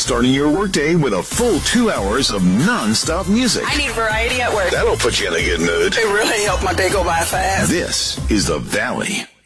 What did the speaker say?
starting your workday with a full 2 hours of non-stop music. I need variety at work. That'll put you in a good mood. It really helped my day go by fast. This is The Valley.